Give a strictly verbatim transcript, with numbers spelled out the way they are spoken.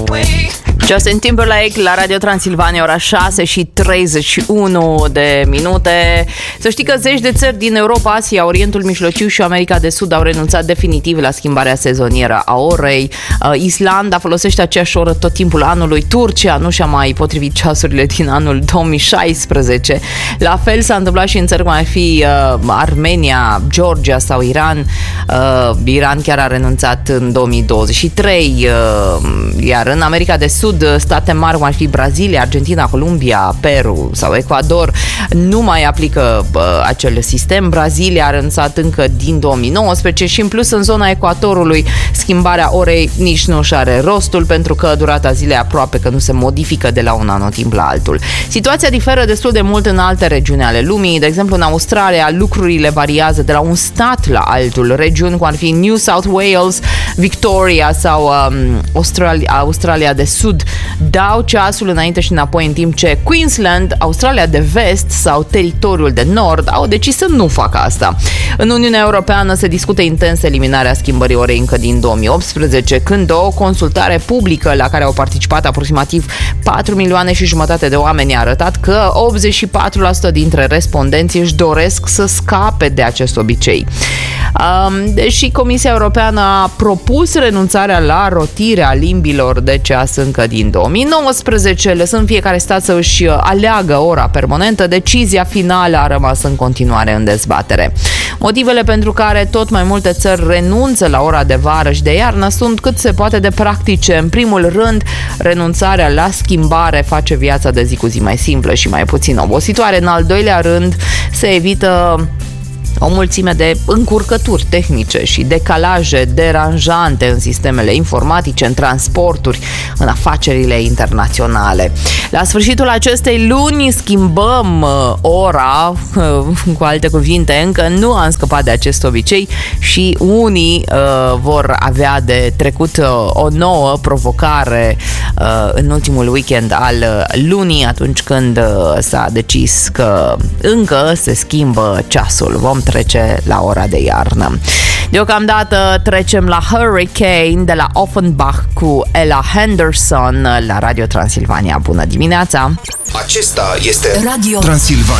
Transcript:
Justin Timberlake la Radio Transilvania, ora șase și treizeci și unu de minute. Să știi că zeci de țări din Europa, Asia, Orientul Mijlociu și America de Sud au renunțat definitiv la schimbarea sezonieră a orei. Islanda folosește aceeași oră tot timpul anului. Turcia nu și-a mai potrivit ceasurile din anul două mii șaisprezece. La fel s-a întâmplat și în țări cum ar fi uh, Armenia, Georgia sau Iran. Uh, Iran chiar a renunțat în două mii douăzeci și trei, uh, iar în America de Sud state mari cum ar fi Brazilia, Argentina, Columbia, Peru sau Ecuador nu mai aplică uh, acel sistem. Brazilia a renunțat încă din două mii nouăsprezece și în plus în zona ecuatorului schimbarea orei nici nu își are rostul pentru că durata zilei aproape că nu se modifică de la un anotimp la altul. Situația diferă destul de mult în alte regiuni ale lumii. De exemplu, în Australia lucrurile variază de la un stat la altul. Regiuni cum ar fi New South Wales, Victoria sau um, Australia, Australia de Sud dau ceasul înainte și înapoi, în timp ce Queensland, Australia de Vest sau Teritoriul de Nord au decis să nu facă asta. În Uniunea Europeană se discută intens eliminarea schimbării orei încă din două mii optsprezece, când o consultare publică la care au participat aproximativ patru milioane și jumătate de oameni a arătat că optzeci și patru la sută dintre respondenți își doresc să scape de acest obicei. Deși Comisia Europeană a propus renunțarea la rotirea limbilor de ceas încă din două mii nouăsprezece, lăsând fiecare stat să își aleagă ora permanentă, decizia finală a rămas în continuare în dezbatere. Motivele pentru care tot mai multe țări renunță la ora de vară și de iarnă sunt cât se poate de practice. În primul rând, renunțarea la schimbare face viața de zi cu zi mai simplă și mai puțin obositoare. În al doilea rând, se evită o mulțime de încurcături tehnice și decalaje deranjante în sistemele informatice, în transporturi, în afacerile internaționale. La sfârșitul acestei luni schimbăm uh, ora, uh, cu alte cuvinte, încă nu am scăpat de acest obicei și unii uh, vor avea de trecut uh, o nouă provocare uh, în ultimul weekend al uh, lunii, atunci când uh, s-a decis că încă se schimbă ceasul. Vom trece la ora de iarnă. Deocamdată trecem la Hurricane de la Offenbach cu Ella Henderson la Radio Transilvania. Bună dimineața! Acesta este Radio Transilvania.